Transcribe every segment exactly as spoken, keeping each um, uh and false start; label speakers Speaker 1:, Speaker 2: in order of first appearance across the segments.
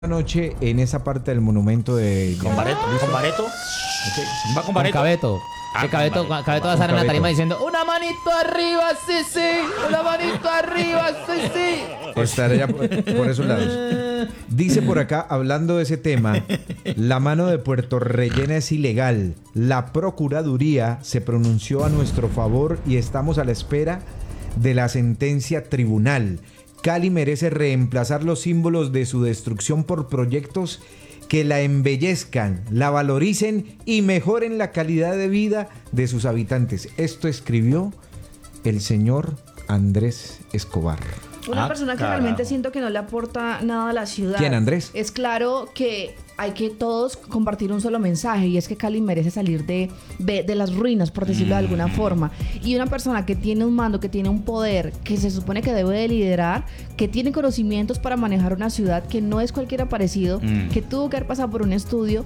Speaker 1: Noche en esa parte del monumento de...
Speaker 2: ¿Con Bareto? ¿Con Bareto? Okay. ¿Va con Bareto?
Speaker 3: Con Cabeto.
Speaker 2: Ah,
Speaker 3: que Cabeto,
Speaker 2: con
Speaker 3: Cabeto va a estar en la
Speaker 1: Cabeto.
Speaker 3: tarima diciendo una manito arriba, sí, sí. Una manito arriba, sí, sí.
Speaker 1: Estar allá por, por esos lados. Dice por acá, hablando de ese tema, la mano de Puerto Rellena es ilegal. La Procuraduría se pronunció a nuestro favor y estamos a la espera de la sentencia tribunal. Cali merece reemplazar los símbolos de su destrucción por proyectos que la embellezcan, la valoricen y mejoren la calidad de vida de sus habitantes. Esto escribió el señor Andrés Escobar.
Speaker 4: Una
Speaker 2: Ah,
Speaker 4: persona que
Speaker 2: carajo.
Speaker 4: realmente siento que no le aporta nada a la ciudad.
Speaker 1: ¿Quién, Andrés?
Speaker 4: Es claro que hay que todos compartir un solo mensaje, y es que Cali merece salir de, de, de las ruinas, por decirlo de alguna forma. Y una persona que tiene un mando, que tiene un poder, que se supone que debe de liderar, que tiene conocimientos para manejar una ciudad, que no es cualquiera parecido,
Speaker 2: Mm.
Speaker 4: que tuvo que haber pasado por un estudio.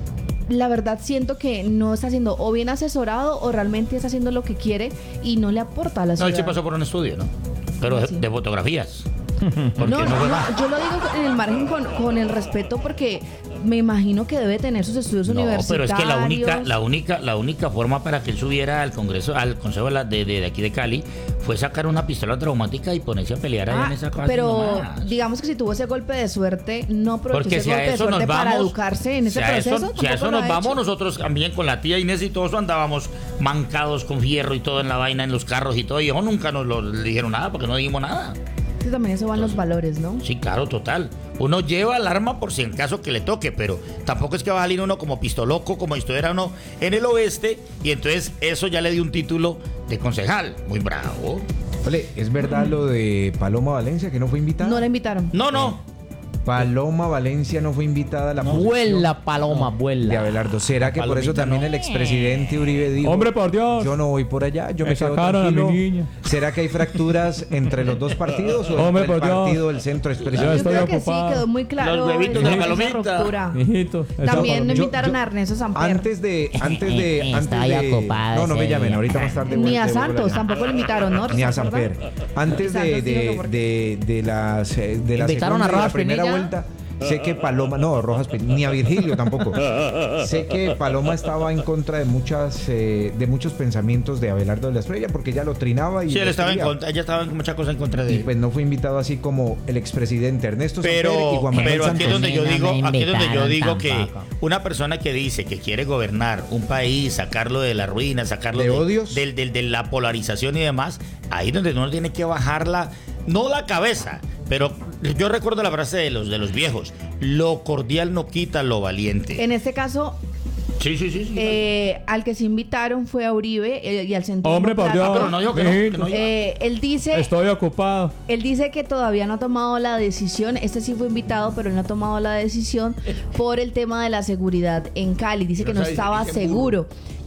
Speaker 4: La verdad siento que no está siendo o bien asesorado o realmente está haciendo lo que quiere y no le aporta a la
Speaker 2: No,
Speaker 4: ciudad.
Speaker 2: él sí pasó por un estudio, ¿no? Pero de,
Speaker 4: Sí.
Speaker 2: de fotografías. Porque
Speaker 4: No,
Speaker 2: no, fue
Speaker 4: no,
Speaker 2: más.
Speaker 4: yo lo digo en el margen con, con el respeto, porque me imagino que debe tener sus estudios
Speaker 2: No,
Speaker 4: universitarios.
Speaker 2: pero es que la única, la única, la única forma para que él subiera al Congreso, al Consejo de, la- de, de- de aquí de Cali, fue sacar una pistola traumática y ponerse a pelear allá
Speaker 4: Ah,
Speaker 2: en esa casa.
Speaker 4: pero
Speaker 2: nomás.
Speaker 4: digamos que si tuvo ese golpe de suerte, no aprovechó
Speaker 2: Porque
Speaker 4: ese
Speaker 2: si a
Speaker 4: golpe de
Speaker 2: eso
Speaker 4: suerte
Speaker 2: nos
Speaker 4: para
Speaker 2: vamos,
Speaker 4: educarse en ese
Speaker 2: si a
Speaker 4: proceso.
Speaker 2: eso, si a
Speaker 4: tampoco
Speaker 2: eso
Speaker 4: lo
Speaker 2: nos
Speaker 4: ha
Speaker 2: vamos,
Speaker 4: hecho.
Speaker 2: nosotros también con la tía Inés y todo eso andábamos mancados con fierro y todo en la vaina, en los carros y todo, y ellos nunca nos lo dijeron nada porque no dijimos nada.
Speaker 4: Sí, también eso van los valores, ¿no?
Speaker 2: Sí, claro, total. Uno lleva el arma por si en caso que le toque, pero tampoco es que va a salir uno como pistoloco, como si estuviera uno en el oeste, y entonces eso ya le dio un título de concejal. Muy bravo.
Speaker 1: Ole, ¿es verdad lo de Paloma Valencia que no fue invitada?
Speaker 4: No la invitaron.
Speaker 2: No, no.
Speaker 1: Paloma Valencia no fue invitada a la posición
Speaker 3: Vuela, paloma,
Speaker 1: de
Speaker 3: vuela.
Speaker 1: Abelardo. ¿Será que por eso
Speaker 2: Palomita
Speaker 1: también
Speaker 2: no.
Speaker 1: el expresidente Uribe dijo:
Speaker 5: Hombre, por Dios.
Speaker 1: yo no voy por allá, yo me,
Speaker 5: Me
Speaker 1: quedo
Speaker 5: sacaron a mi
Speaker 1: tranquilo?
Speaker 5: niña.
Speaker 1: ¿Será que hay fracturas entre los dos partidos o
Speaker 5: Hombre,
Speaker 1: entre el
Speaker 5: por Dios.
Speaker 1: partido del centro
Speaker 5: Yo
Speaker 1: expresidente?
Speaker 4: Yo
Speaker 5: estoy
Speaker 4: creo que
Speaker 5: ocupado.
Speaker 4: sí, quedó muy claro.
Speaker 2: Los huevitos de la
Speaker 4: esa
Speaker 2: palomita.
Speaker 4: ruptura.
Speaker 5: Mijito, esa
Speaker 4: También
Speaker 5: palomita.
Speaker 1: Yo-
Speaker 4: invitaron
Speaker 1: yo-
Speaker 4: a Ernesto Samper.
Speaker 1: Antes de, antes de, antes
Speaker 3: Estoy
Speaker 1: de,
Speaker 3: ocupada
Speaker 1: no, no me
Speaker 3: ese
Speaker 1: llamen,
Speaker 3: día.
Speaker 1: ahorita más tarde.
Speaker 4: Ni a
Speaker 1: vuelvo la
Speaker 4: Santos
Speaker 1: llamada.
Speaker 4: tampoco lo invitaron, ¿no?
Speaker 1: Ni a
Speaker 4: ¿Se acuerdan?
Speaker 1: Samper. Antes de,
Speaker 4: Santos sí
Speaker 1: de,
Speaker 4: dijo por qué.
Speaker 1: de, de las, eh, de la
Speaker 3: ¿Invitaron
Speaker 1: segunda
Speaker 3: a
Speaker 1: y la
Speaker 3: Rojas
Speaker 1: primera
Speaker 3: Pinilla?
Speaker 1: vuelta, sé que Paloma, no, Rojas Pinilla, ni a Virgilio tampoco. Sé que Paloma estaba en contra de muchas, eh, de muchos pensamientos de Abelardo de la Espriella porque ya lo trinaba y
Speaker 2: Sí, él
Speaker 1: lo
Speaker 2: estaba en
Speaker 1: quería.
Speaker 2: contra, ella estaba en muchas cosas en contra de
Speaker 1: Y
Speaker 2: él.
Speaker 1: pues no fue invitado así como el expresidente Ernesto Samper y
Speaker 2: Pero,
Speaker 1: Juan Manuel
Speaker 2: pero aquí es
Speaker 1: Santos.
Speaker 2: donde yo
Speaker 3: No me
Speaker 2: digo, aquí es donde yo
Speaker 3: invitaron
Speaker 2: digo que
Speaker 3: tampoco.
Speaker 2: una persona que dice que quiere gobernar un país, sacarlo de la ruina, sacarlo
Speaker 1: ¿De odios?
Speaker 2: del, del- de la polarización y demás, ahí es donde uno tiene que bajarla, no la cabeza, pero yo recuerdo la frase de los de los viejos: lo cordial no quita lo valiente.
Speaker 4: En este caso,
Speaker 2: Sí, sí, sí. sí.
Speaker 4: eh, al que se invitaron fue a Uribe eh, y al centro.
Speaker 5: Hombre, por
Speaker 4: Democrático.
Speaker 5: Dios.
Speaker 2: pero no dijo que no, que no iba.
Speaker 4: Eh, él dice,
Speaker 5: Estoy ocupado.
Speaker 4: él dice que todavía no ha tomado la decisión. Este sí fue invitado, pero él no ha tomado la decisión por el tema de la seguridad en Cali. Dice que no estaba seguro,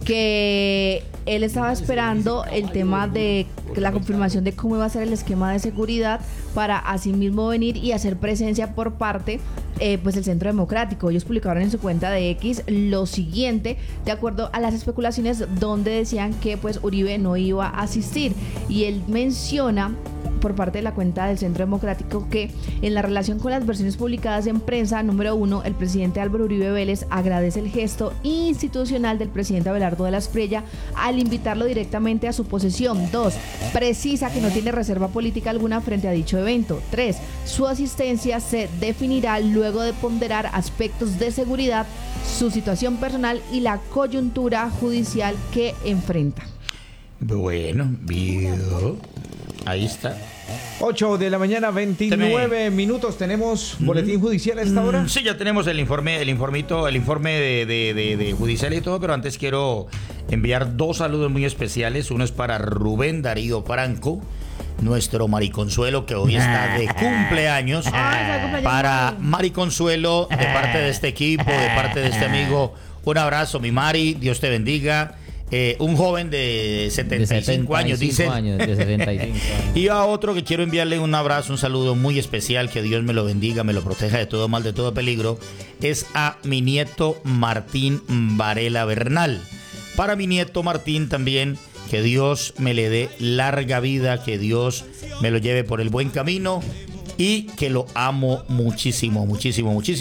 Speaker 4: que él estaba esperando el tema de la confirmación de cómo iba a ser el esquema de seguridad para asimismo venir y hacer presencia por parte eh, pues el Centro Democrático. Ellos publicaron en su cuenta de X lo siguiente, de acuerdo a las especulaciones donde decían que pues Uribe no iba a asistir, y él menciona por parte de la cuenta del Centro Democrático que en la relación con las versiones publicadas en prensa, número uno, el presidente Álvaro Uribe Vélez agradece el gesto institucional del presidente Abelardo de la Espriella al invitarlo directamente a su posesión. Dos, precisa que no tiene reserva política alguna frente a dicho evento. Tres, su asistencia se definirá luego de ponderar aspectos de seguridad, su situación personal y la coyuntura judicial que enfrenta.
Speaker 2: Bueno, vio. Ahí está.
Speaker 1: ocho de la mañana, veintinueve minutos. ¿Tenemos boletín judicial a esta hora?
Speaker 2: Mm, Sí, ya tenemos el informe, el informito, el informe de, de- de- de judicial y todo, pero antes quiero enviar dos saludos muy especiales. Uno es para Rubén Darío Franco, nuestro Mariconsuelo, que hoy está de cumpleaños.
Speaker 4: Ay, fue cumpleaños
Speaker 2: Para
Speaker 4: Mari.
Speaker 2: Mariconsuelo, de parte de este equipo, de parte de este amigo, un abrazo, mi Mari, Dios te bendiga. Eh, un joven de setenta y cinco años, dice.
Speaker 3: años, de setenta y cinco años.
Speaker 2: Y a otro que quiero enviarle un abrazo, un saludo muy especial, que Dios me lo bendiga, me lo proteja de todo mal, de todo peligro, es a mi nieto Martín Varela Bernal. Para mi nieto Martín también, que Dios me le dé larga vida, que Dios me lo lleve por el buen camino y que lo amo muchísimo, muchísimo, muchísimo.